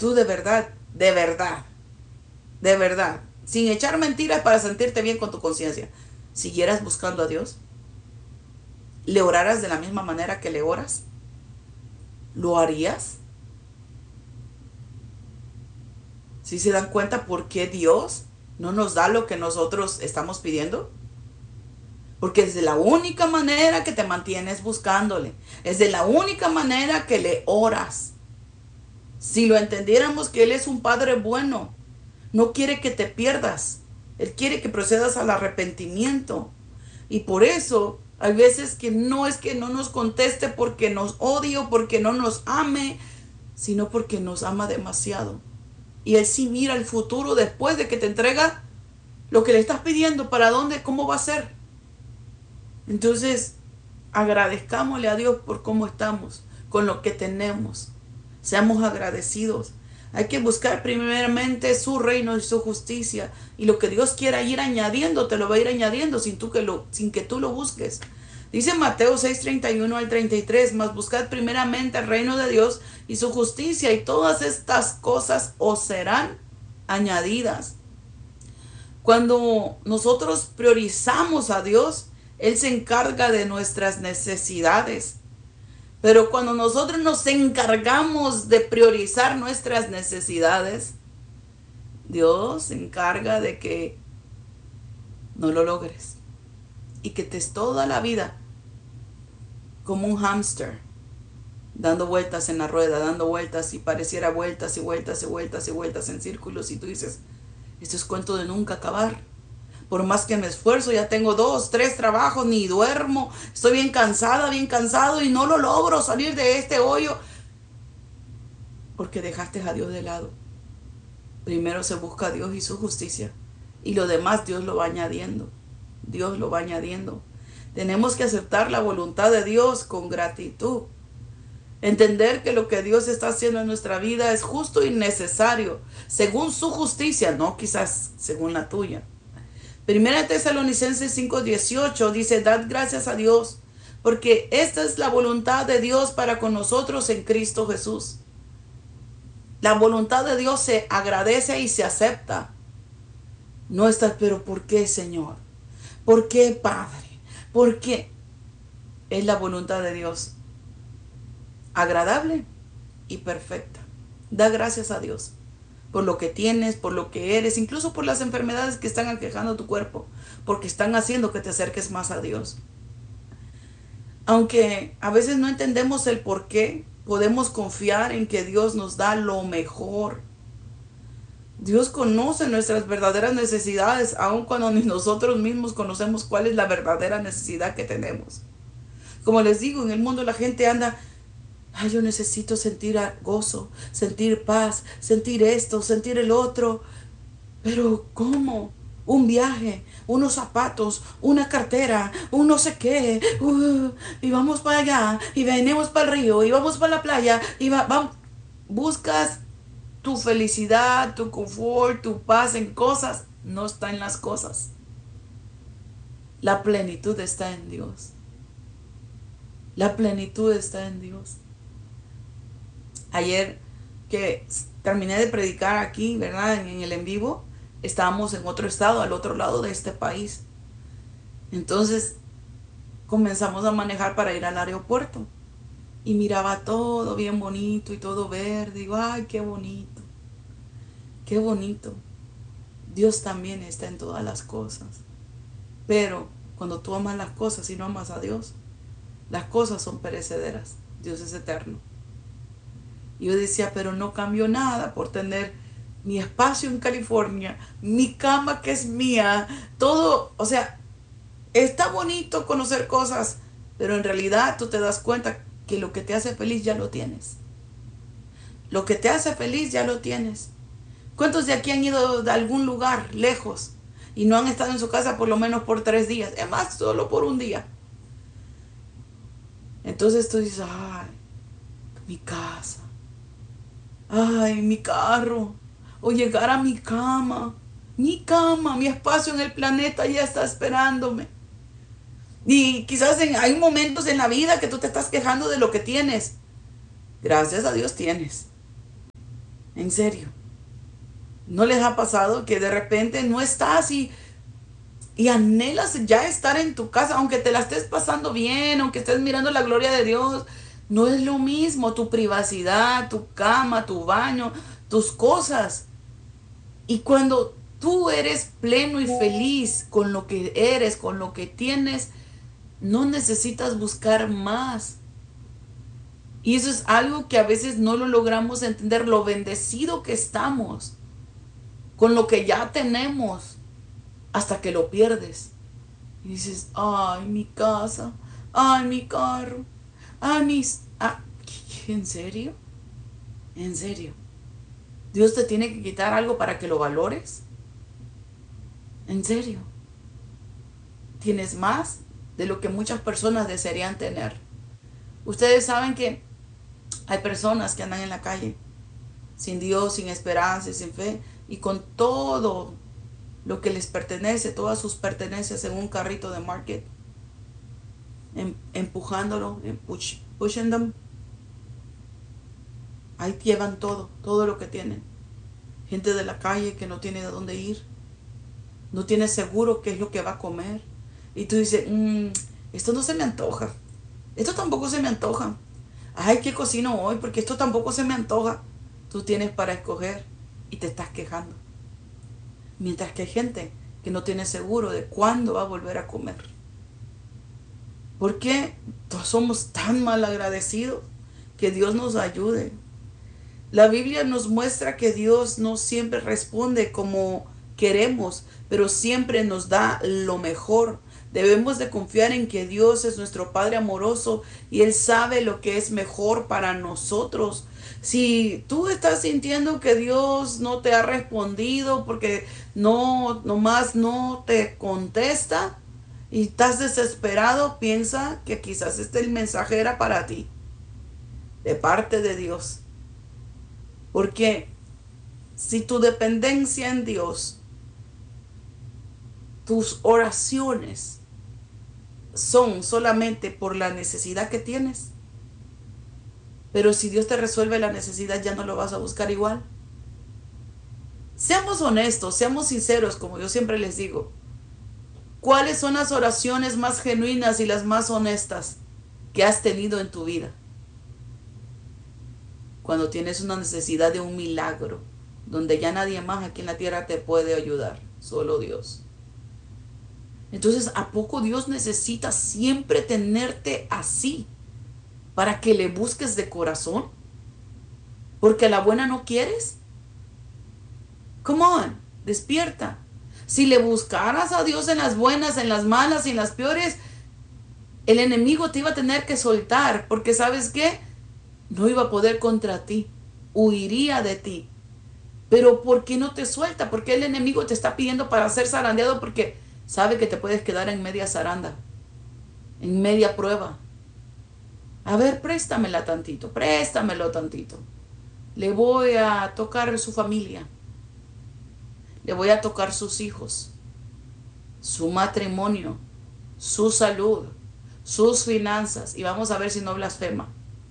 tú de verdad, de verdad, sin echar mentiras para sentirte bien con tu conciencia, siguieras buscando a Dios, le oraras de la misma manera que le oras, ¿lo harías? ¿Sí se dan cuenta por qué Dios no nos da lo que nosotros estamos pidiendo? Porque es de la única manera que te mantienes buscándole. Es de la única manera que le oras. Si lo entendiéramos que Él es un Padre bueno, no quiere que te pierdas. Él quiere que procedas al arrepentimiento. Y por eso hay veces que no nos conteste porque nos odie o porque no nos ame, sino porque nos ama demasiado. Y Él sí mira el futuro después de que te entrega lo que le estás pidiendo, para dónde, cómo va a ser. Entonces, agradezcámosle a Dios por cómo estamos, con lo que tenemos. Seamos agradecidos. Hay que buscar primeramente su reino y su justicia. Y lo que Dios quiera ir añadiendo, te lo va a ir añadiendo sin que tú lo busques. Dice Mateo 6:31 al 33, mas buscad primeramente el reino de Dios y su justicia, y todas estas cosas os serán añadidas. Cuando nosotros priorizamos a Dios, Él se encarga de nuestras necesidades. Pero cuando nosotros nos encargamos de priorizar nuestras necesidades, Dios se encarga de que no lo logres y que estés toda la vida como un hámster, dando vueltas en la rueda, dando vueltas, y pareciera vueltas y vueltas y vueltas y vueltas en círculos, y tú dices, esto es cuento de nunca acabar. Por más que me esfuerzo, ya tengo 2, 3 trabajos, ni duermo, estoy bien cansada, bien cansado, y no lo logro salir de este hoyo, porque dejaste a Dios de lado. Primero se busca a Dios y su justicia, y lo demás Dios lo va añadiendo. Dios lo va añadiendo. Tenemos que aceptar la voluntad de Dios con gratitud. Entender que lo que Dios está haciendo en nuestra vida es justo y necesario, según su justicia, no quizás según la tuya. Primera Tesalonicenses 5:18 dice, dad gracias a Dios, porque esta es la voluntad de Dios para con nosotros en Cristo Jesús. La voluntad de Dios se agradece y se acepta. No estás, pero ¿por qué, Señor? ¿Por qué, Padre? ¿Por qué? Es la voluntad de Dios, agradable y perfecta. Da gracias a Dios por lo que tienes, por lo que eres, incluso por las enfermedades que están aquejando tu cuerpo, porque están haciendo que te acerques más a Dios. Aunque a veces no entendemos el por qué, podemos confiar en que Dios nos da lo mejor. Dios conoce nuestras verdaderas necesidades, aun cuando ni nosotros mismos conocemos cuál es la verdadera necesidad que tenemos. Como les digo, en el mundo la gente anda, ay, yo necesito sentir gozo, sentir paz, sentir esto, sentir el otro. Pero ¿cómo? Un viaje, unos zapatos, una cartera, un no sé qué, y vamos para allá, y venimos para el río, y vamos para la playa, y vamos. Buscas tu felicidad, tu confort, tu paz en cosas, no está en las cosas. La plenitud está en Dios. La plenitud está en Dios. Ayer que terminé de predicar aquí, ¿verdad? En el en vivo, estábamos en otro estado, al otro lado de este país. Entonces comenzamos a manejar para ir al aeropuerto. Y miraba todo bien bonito y todo verde. Digo, ay, qué bonito. Qué bonito. Dios también está en todas las cosas. Pero cuando tú amas las cosas y no amas a Dios, las cosas son perecederas. Dios es eterno. Y yo decía, pero no cambio nada por tener mi espacio en California, mi cama que es mía, todo, o sea, está bonito conocer cosas, pero en realidad tú te das cuenta que lo que te hace feliz ya lo tienes. Lo que te hace feliz ya lo tienes. ¿Cuántos de aquí han ido de algún lugar lejos y no han estado en su casa por lo menos por 3 días? Es más, solo por un día. Entonces tú dices, ay, mi casa, ay, mi carro, o llegar a mi cama, mi espacio en el planeta ya está esperándome. Y quizás hay momentos en la vida que tú te estás quejando de lo que tienes. Gracias a Dios tienes. En serio. ¿No les ha pasado que de repente no estás y anhelas ya estar en tu casa, aunque te la estés pasando bien, aunque estés mirando la gloria de Dios? No es lo mismo tu privacidad, tu cama, tu baño, tus cosas. Y cuando tú eres pleno y feliz con lo que eres, con lo que tienes, no necesitas buscar más. Y eso es algo que a veces no lo logramos entender, lo bendecido que estamos con lo que ya tenemos hasta que lo pierdes. Y dices, ay, mi casa, ay, mi carro, ay, mis... ¿En serio? ¿En serio? ¿Dios te tiene que quitar algo para que lo valores? ¿En serio? Tienes más de lo que muchas personas desearían tener. Ustedes saben que hay personas que andan en la calle sin Dios, sin esperanza y sin fe, y con todo lo que les pertenece, todas sus pertenencias en un carrito de market, empujándolo, pushing them. Ahí llevan todo, todo lo que tienen. Gente de la calle que no tiene de dónde ir, no tiene seguro qué es lo que va a comer. Y tú dices, esto no se me antoja, esto tampoco se me antoja. Ay, ¿qué cocino hoy? Porque esto tampoco se me antoja. Tú tienes para escoger y te estás quejando. Mientras que hay gente que no tiene seguro de cuándo va a volver a comer. ¿Por qué somos tan mal agradecidos? Que Dios nos ayude. La Biblia nos muestra que Dios no siempre responde como queremos, pero siempre nos da lo mejor. Debemos de confiar en que Dios es nuestro Padre amoroso y Él sabe lo que es mejor para nosotros. Si tú estás sintiendo que Dios no te ha respondido porque nomás no te contesta y estás desesperado, piensa que quizás el mensaje era para ti, de parte de Dios. Porque si tu dependencia en Dios, tus oraciones son solamente por la necesidad que tienes, pero si Dios te resuelve la necesidad, ya no lo vas a buscar igual. Seamos honestos, seamos sinceros, como yo siempre les digo. ¿Cuáles son las oraciones más genuinas y las más honestas que has tenido en tu vida? Cuando tienes una necesidad de un milagro, donde ya nadie más aquí en la tierra te puede ayudar, solo Dios. Entonces, ¿a poco Dios necesita siempre tenerte así para que le busques de corazón? ¿Porque a la buena no quieres? Come on, despierta. Si le buscaras a Dios en las buenas, en las malas y en las peores, el enemigo te iba a tener que soltar, porque ¿sabes qué? No iba a poder contra ti, huiría de ti. Pero ¿por qué no te suelta? Porque el enemigo te está pidiendo para ser zarandeado, porque sabe que te puedes quedar en media zaranda, en media prueba. A ver, préstamela tantito, préstamelo tantito. Le voy a tocar su familia, le voy a tocar sus hijos, su matrimonio, su salud, sus finanzas, y vamos a ver si no blasfema.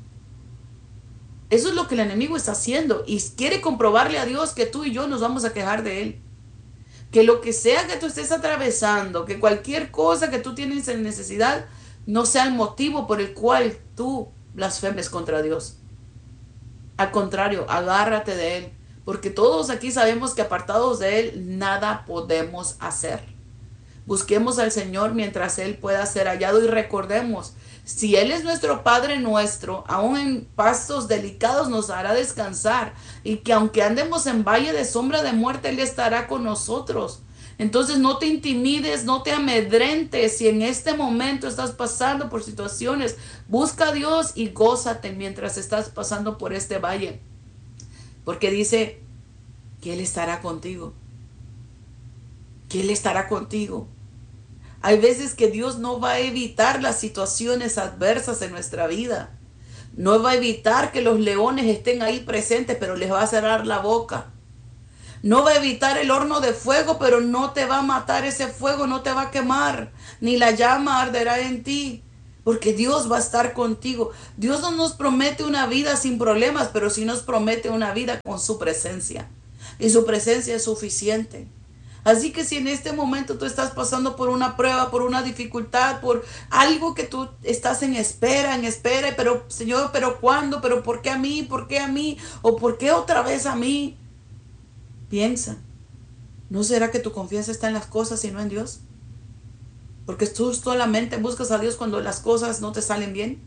Eso es lo que el enemigo está haciendo y quiere comprobarle a Dios que tú y yo nos vamos a quejar de él. Que lo que sea que tú estés atravesando, que cualquier cosa que tú tienes en necesidad, no sea el motivo por el cual tú blasfemes contra Dios. Al contrario, agárrate de él, porque todos aquí sabemos que apartados de él nada podemos hacer. Busquemos al Señor mientras Él pueda ser hallado y recordemos, si Él es nuestro Padre nuestro, aún en pastos delicados nos hará descansar, y que aunque andemos en valle de sombra de muerte, Él estará con nosotros. Entonces no te intimides, no te amedrentes. Si en este momento estás pasando por situaciones, busca a Dios y gózate mientras estás pasando por este valle, porque dice que Él estará contigo, que Él estará contigo. Hay veces que Dios no va a evitar las situaciones adversas en nuestra vida. No va a evitar que los leones estén ahí presentes, pero les va a cerrar la boca. No va a evitar el horno de fuego, pero no te va a matar ese fuego, no te va a quemar, ni la llama arderá en ti. porque Dios va a estar contigo. Dios no nos promete una vida sin problemas, pero sí nos promete una vida con su presencia. Y su presencia es suficiente. Así que si en este momento tú estás pasando por una prueba, por una dificultad, por algo que tú estás en espera, pero Señor, pero ¿cuándo? ¿Pero por qué a mí? ¿Por qué a mí? ¿O por qué otra vez a mí? Piensa, ¿no será que tu confianza está en las cosas y no en Dios? Porque tú solamente buscas a Dios cuando las cosas no te salen bien.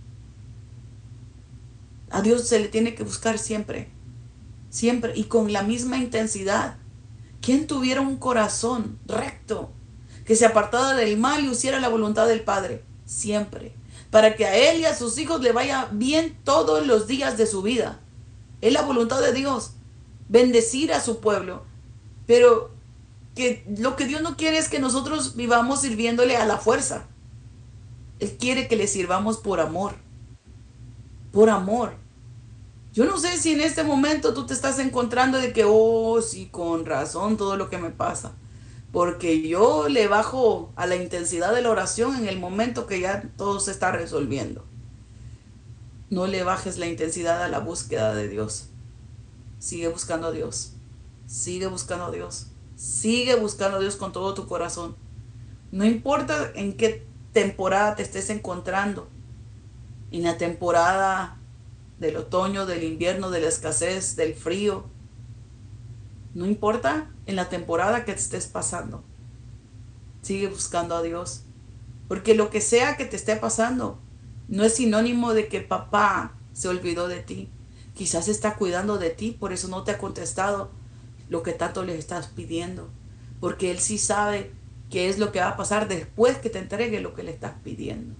A Dios se le tiene que buscar siempre, siempre y con la misma intensidad. ¿Quién tuviera un corazón recto, que se apartara del mal y hiciera la voluntad del Padre? Siempre. Para que a él y a sus hijos le vaya bien todos los días de su vida. Es la voluntad de Dios. Bendecir a su pueblo. Pero que lo que Dios no quiere es que nosotros vivamos sirviéndole a la fuerza. Él quiere que le sirvamos por amor. Por amor. Yo no sé si en este momento tú te estás encontrando de que, oh, sí, con razón todo lo que me pasa. Porque yo le bajo a la intensidad de la oración en el momento que ya todo se está resolviendo. No le bajes la intensidad a la búsqueda de Dios. Sigue buscando a Dios. Sigue buscando a Dios. Sigue buscando a Dios con todo tu corazón. No importa en qué temporada te estés encontrando. En la temporada del otoño, del invierno, de la escasez, del frío. No importa en la temporada que te estés pasando. Sigue buscando a Dios. Porque lo que sea que te esté pasando no es sinónimo de que papá se olvidó de ti. Quizás está cuidando de ti, por eso no te ha contestado lo que tanto le estás pidiendo. Porque Él sí sabe qué es lo que va a pasar después que te entregue lo que le estás pidiendo.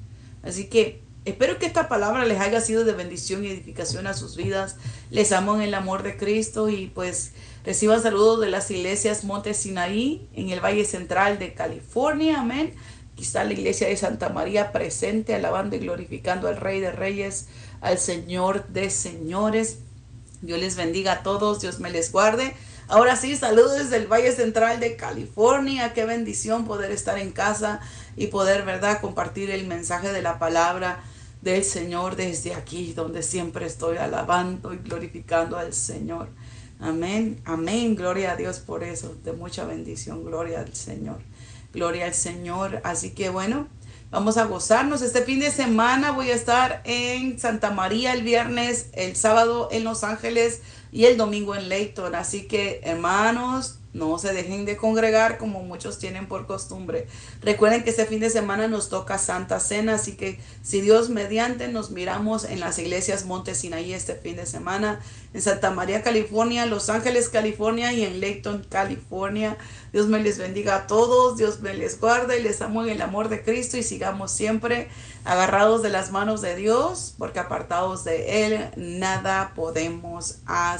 Así que espero que esta palabra les haya sido de bendición y edificación a sus vidas. Les amo en el amor de Cristo y pues reciban saludos de las iglesias Monte Sinaí en el Valle Central de California. Amén. Aquí está la iglesia de Santa María presente, alabando y glorificando al Rey de Reyes, al Señor de Señores. Dios les bendiga a todos, Dios me les guarde. Ahora sí, saludos desde el Valle Central de California. Qué bendición poder estar en casa y poder, ¿verdad?, compartir el mensaje de la palabra del Señor desde aquí, donde siempre estoy alabando y glorificando al Señor. Amén, amén, gloria a Dios por eso, de mucha bendición, gloria al Señor, gloria al Señor. Así que bueno, vamos a gozarnos. Este fin de semana voy a estar en Santa María el viernes, el sábado en Los Ángeles y el domingo en Layton. Así que, hermanos, no se dejen de congregar como muchos tienen por costumbre. Recuerden que este fin de semana nos toca Santa Cena, así que si Dios mediante nos miramos en las iglesias Monte Sinaí este fin de semana, en Santa María, California, Los Ángeles, California y en Layton, California. Dios me les bendiga a todos, Dios me les guarde y les amo en el amor de Cristo y sigamos siempre agarrados de las manos de Dios, porque apartados de Él nada podemos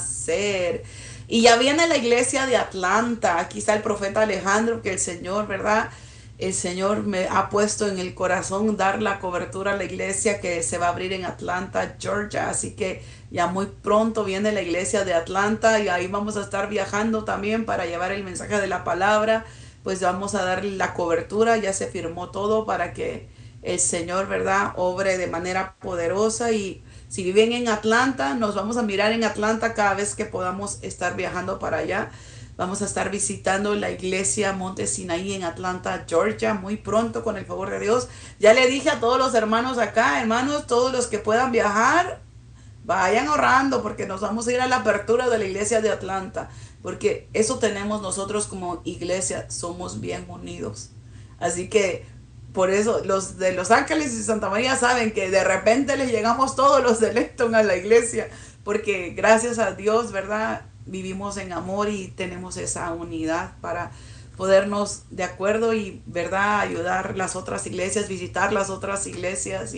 hacer. Y ya viene la iglesia de Atlanta. Aquí está el profeta Alejandro, que el Señor, ¿verdad? El Señor me ha puesto en el corazón dar la cobertura a la iglesia que se va a abrir en Atlanta, Georgia. Así que ya muy pronto viene la iglesia de Atlanta y ahí vamos a estar viajando también para llevar el mensaje de la palabra. Pues vamos a darle la cobertura. Ya se firmó todo para que el Señor, ¿verdad?, obre de manera poderosa. Y si viven en Atlanta, nos vamos a mirar en Atlanta cada vez que podamos estar viajando para allá. Vamos a estar visitando la iglesia Monte Sinaí en Atlanta, Georgia, muy pronto con el favor de Dios. Ya le dije a todos los hermanos acá, hermanos, todos los que puedan viajar, vayan ahorrando porque nos vamos a ir a la apertura de la iglesia de Atlanta. Porque eso tenemos nosotros como iglesia, somos bien unidos. Así que por eso los de Los Ángeles y Santa María saben que de repente les llegamos todos los de Layton a la iglesia, porque gracias a Dios, ¿verdad?, vivimos en amor y tenemos esa unidad para podernos de acuerdo y, ¿verdad?, ayudar las otras iglesias, visitar las otras iglesias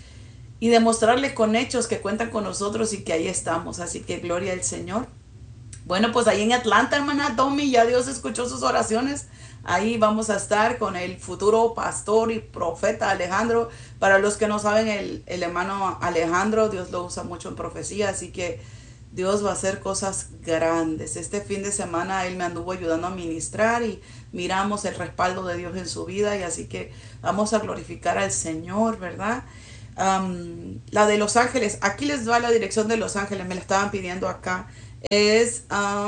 y demostrarle con hechos que cuentan con nosotros y que ahí estamos. Así que gloria al Señor. Bueno, pues ahí en Atlanta, hermana Tommy, ya Dios escuchó sus oraciones. Ahí vamos a estar con el futuro pastor y profeta Alejandro. Para los que no saben, el hermano Alejandro, Dios lo usa mucho en profecía, así que Dios va a hacer cosas grandes. Este fin de semana Él me anduvo ayudando a ministrar y miramos el respaldo de Dios en su vida y así que vamos a glorificar al Señor, ¿verdad? La de Los Ángeles, aquí les va la dirección de Los Ángeles, me la estaban pidiendo acá. Es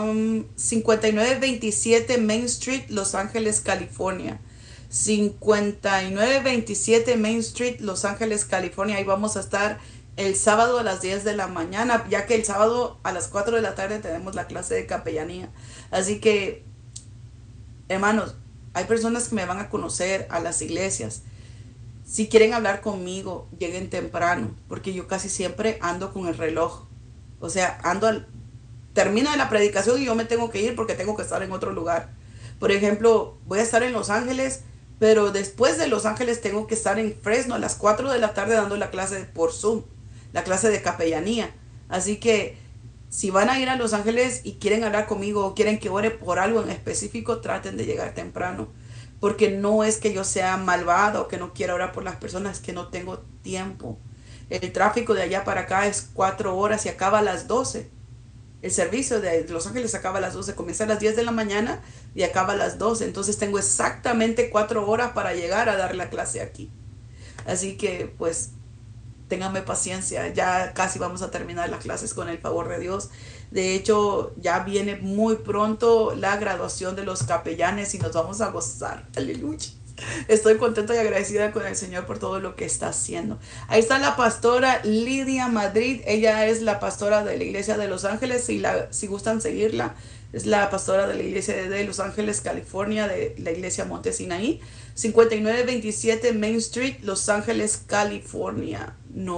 5927 Main Street, Los Ángeles, California. 5927 Main Street, Los Ángeles, California. Ahí vamos a estar el sábado a las 10 de la mañana, ya que el sábado a las 4 de la tarde tenemos la clase de capellanía. Así que, hermanos, hay personas que me van a conocer a las iglesias. Si quieren hablar conmigo, lleguen temprano, porque yo casi siempre ando con el reloj. O sea, termina la predicación y yo me tengo que ir porque tengo que estar en otro lugar. Por ejemplo, voy a estar en Los Ángeles, pero después de Los Ángeles tengo que estar en Fresno a las 4 de la tarde dando la clase por Zoom, la clase de capellanía. Así que si van a ir a Los Ángeles y quieren hablar conmigo o quieren que ore por algo en específico, traten de llegar temprano. Porque no es que yo sea malvado o que no quiera orar por las personas, es que no tengo tiempo. El tráfico de allá para acá es 4 horas y acaba a las 12. El servicio de Los Ángeles acaba a las 12, comienza a las 10 de la mañana y acaba a las 12. Entonces tengo exactamente 4 horas para llegar a dar la clase aquí. Así que pues ténganme paciencia, ya casi vamos a terminar las clases con el favor de Dios. De hecho, ya viene muy pronto la graduación de los capellanes y nos vamos a gozar. Aleluya. Estoy contenta y agradecida con el Señor por todo lo que está haciendo. Ahí está la pastora Lidia Madrid. Ella es la pastora de la iglesia de Los Ángeles. Si gustan seguirla, es la pastora de la iglesia de Los Ángeles, California, de la iglesia Monte Sinaí. 5927 Main Street, Los Ángeles, California.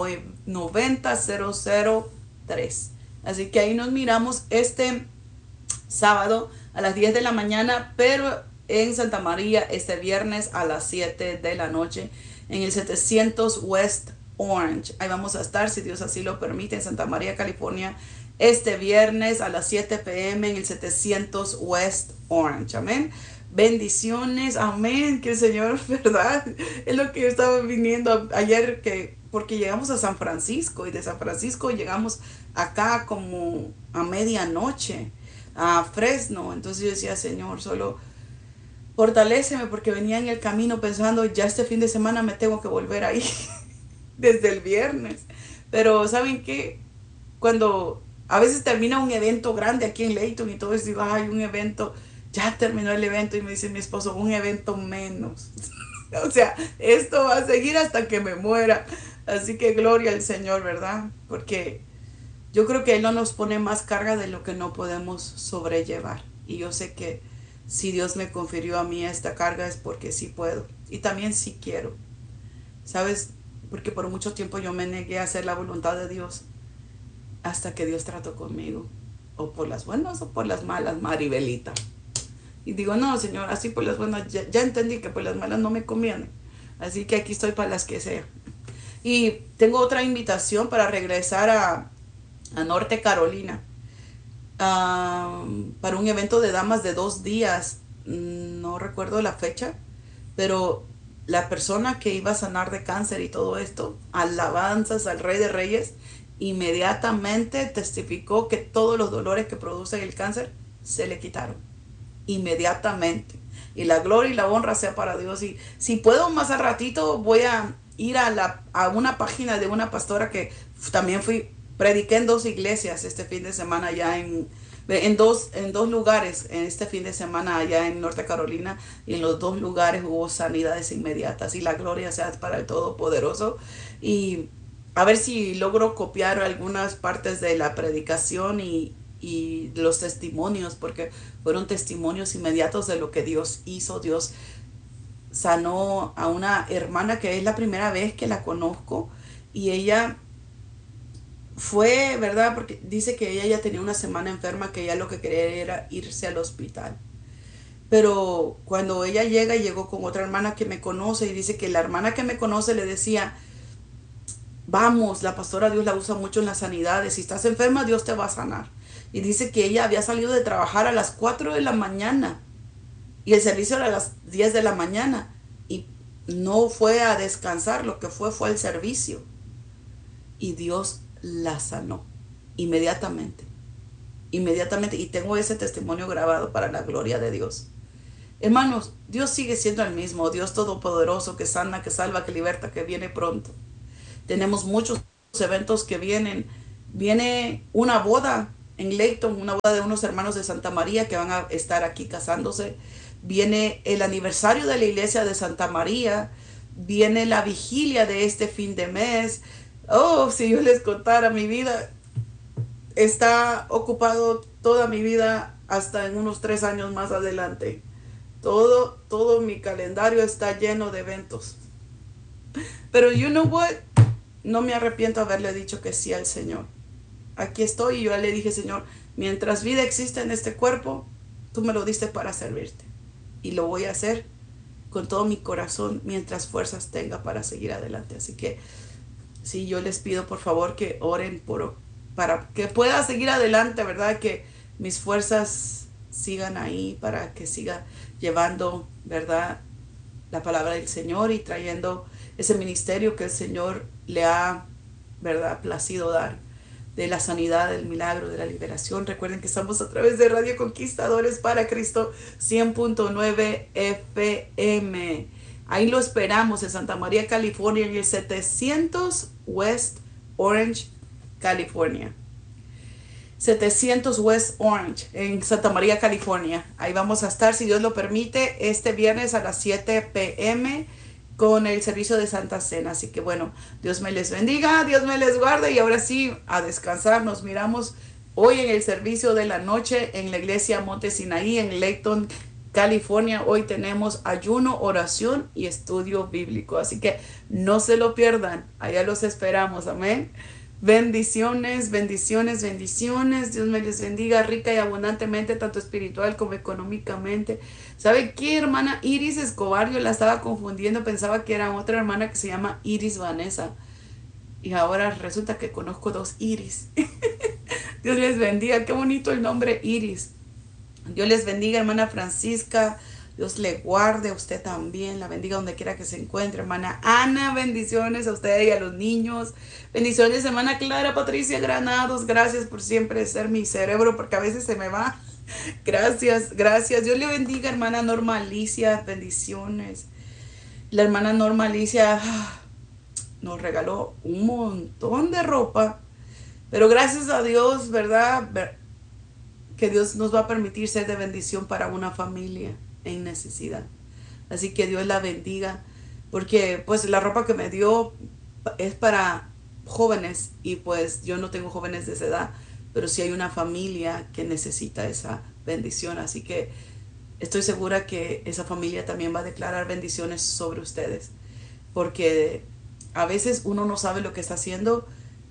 90003. Así que ahí nos miramos este sábado a las 10 de la mañana, pero en Santa María este viernes a las 7 de la noche en el 700 West Orange. Ahí vamos a estar, si Dios así lo permite, en Santa María, California, este viernes a las 7 p.m. en el 700 West Orange. Amén. Bendiciones, amén, que el Señor, ¿verdad? Es lo que yo estaba viniendo ayer, porque llegamos a San Francisco y de San Francisco llegamos acá como a medianoche a Fresno. Entonces yo decía, Señor, solo fortaléceme, porque venía en el camino pensando, ya este fin de semana me tengo que volver ahí desde el viernes. Pero ¿saben qué? Cuando a veces termina un evento grande aquí en Layton y todo eso, digo, ay, un evento, ya terminó el evento y me dice mi esposo, un evento menos. O sea, esto va a seguir hasta que me muera. Así que gloria al Señor, ¿verdad? Porque yo creo que Él no nos pone más carga de lo que no podemos sobrellevar. Y yo sé que si Dios me confirió a mí esta carga es porque sí puedo. Y también sí quiero. ¿Sabes? Porque por mucho tiempo yo me negué a hacer la voluntad de Dios hasta que Dios trató conmigo. O por las buenas o por las malas, Maribelita. Y digo, no, Señor, así por las buenas, ya entendí que por las malas no me conviene. Así que aquí estoy para las que sea. Y tengo otra invitación para regresar a Norte Carolina, para un evento de damas de 2 días. No recuerdo la fecha, pero la persona que iba a sanar de cáncer y todo esto, alabanzas al Rey de Reyes, inmediatamente testificó que todos los dolores que produce el cáncer se le quitaron. Inmediatamente. Y la gloria y la honra sea para Dios. Y si puedo más al ratito voy a ir a una página de una pastora que también prediqué en 2 iglesias este fin de semana allá en dos lugares en este fin de semana allá en Norte Carolina, y en los 2 lugares hubo sanidades inmediatas y la gloria sea para el Todopoderoso. Y a ver si logro copiar algunas partes de la predicación y los testimonios, porque fueron testimonios inmediatos de lo que Dios hizo. Dios sanó a una hermana que es la primera vez que la conozco, y ella fue, ¿verdad? Porque dice que ella ya tenía una semana enferma, que ella lo que quería era irse al hospital. Pero cuando ella llegó con otra hermana que me conoce, y dice que la hermana que me conoce le decía, vamos, la pastora Dios la usa mucho en las sanidades, si estás enferma Dios te va a sanar. Y dice que ella había salido de trabajar a las 4 de la mañana y el servicio era a las 10 de la mañana, y no fue a descansar, lo que fue al servicio, y Dios la sanó inmediatamente. inmediatamente, y tengo ese testimonio grabado para la gloria de Dios. Hermanos, Dios sigue siendo el mismo, Dios todopoderoso, que sana, que salva, que liberta, que viene pronto. Tenemos muchos eventos que vienen. Viene una boda en Layton, una boda de unos hermanos de Santa María que van a estar aquí casándose. Viene el aniversario de la iglesia de Santa María. Viene la vigilia de este fin de mes. Oh, si yo les contara mi vida, está ocupado toda mi vida hasta en unos 3 años más adelante. Todo mi calendario está lleno de eventos. Pero you know what? No me arrepiento de haberle dicho que sí al Señor. Aquí estoy y yo le dije, Señor, mientras vida exista en este cuerpo, tú me lo diste para servirte. Y lo voy a hacer con todo mi corazón mientras fuerzas tenga para seguir adelante. Así que sí, yo les pido por favor que oren para que pueda seguir adelante, ¿verdad? Que mis fuerzas sigan ahí para que siga llevando, ¿verdad? La palabra del Señor y trayendo ese ministerio que el Señor le ha, ¿verdad?, placido dar, de la sanidad, del milagro, de la liberación. Recuerden que estamos a través de Radio Conquistadores para Cristo 100.9 FM. Ahí lo esperamos en Santa María, California, en el 700 West Orange, California. 700 West Orange, en Santa María, California. Ahí vamos a estar, si Dios lo permite, este viernes a las 7 p.m. con el servicio de Santa Cena. Así que bueno, Dios me les bendiga, Dios me les guarde y ahora sí, a descansar. Nos miramos hoy en el servicio de la noche en la iglesia Monte Sinaí en Layton, California. Hoy tenemos ayuno, oración y estudio bíblico. Así que no se lo pierdan. Allá los esperamos. Amén. Bendiciones, bendiciones, bendiciones. Dios me les bendiga rica y abundantemente, tanto espiritual como económicamente. ¿Sabe qué, hermana Iris Escobar? Yo la estaba confundiendo, pensaba que era otra hermana que se llama Iris Vanessa. Y ahora resulta que conozco dos Iris. Dios les bendiga, qué bonito el nombre Iris. Dios les bendiga, hermana Francisca. Dios le guarde a usted también, la bendiga donde quiera que se encuentre, hermana Ana, bendiciones a usted y a los niños, bendiciones, hermana Clara Patricia Granados, gracias por siempre ser mi cerebro, porque a veces se me va, gracias, gracias, Dios le bendiga, hermana Norma Alicia, bendiciones, la hermana Norma Alicia nos regaló un montón de ropa, pero gracias a Dios, ¿verdad?, que Dios nos va a permitir ser de bendición para una familia en necesidad. Así que Dios la bendiga, porque pues la ropa que me dio es para jóvenes y pues yo no tengo jóvenes de esa edad, pero sí hay una familia que necesita esa bendición. Así que estoy segura que esa familia también va a declarar bendiciones sobre ustedes, porque a veces uno no sabe lo que está haciendo,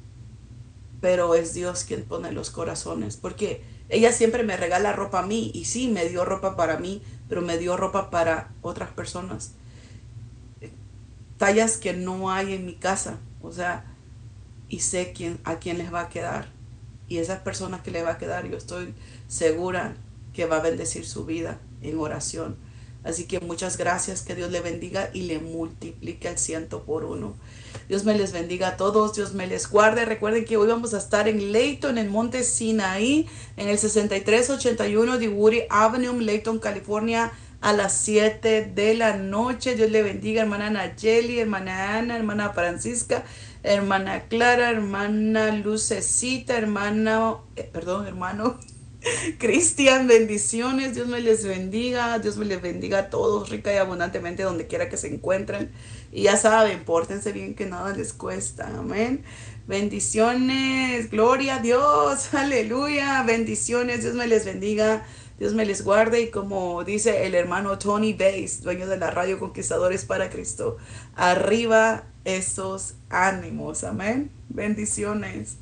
pero es Dios quien pone los corazones, porque ella siempre me regala ropa a mí, y sí, me dio ropa para mí, pero me dio ropa para otras personas, tallas que no hay en mi casa, o sea, y sé a quién les va a quedar, y esas personas que les va a quedar, yo estoy segura que va a bendecir su vida en oración. Así que muchas gracias, que Dios le bendiga y le multiplique al 100 por 1. Dios me les bendiga a todos, Dios me les guarde. Recuerden que hoy vamos a estar en Layton, en Monte Sinaí, en el 6381 de Woody Avenue, Layton, California, a las 7 de la noche. Dios le bendiga, hermana Nayeli, hermana Ana, hermana Francisca, hermana Clara, hermana Lucecita, hermano Cristian, bendiciones, Dios me les bendiga, Dios me les bendiga a todos, rica y abundantemente, donde quiera que se encuentren. Y ya saben, pórtense bien, que nada les cuesta, amén. Bendiciones, gloria a Dios, aleluya, bendiciones, Dios me les bendiga, Dios me les guarde. Y como dice el hermano Tony Bass, dueño de la radio Conquistadores para Cristo, arriba esos ánimos, amén. Bendiciones.